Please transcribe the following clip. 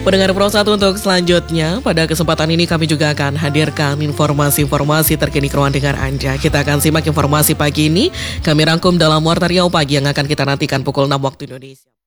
Pendengar Pro 1 untuk selanjutnya, pada kesempatan ini kami juga akan hadirkan informasi-informasi terkini keruan dengan Anda. Kita akan simak informasi pagi ini, kami rangkum dalam Warta Riau Pagi yang akan kita nantikan pukul 6 waktu Indonesia.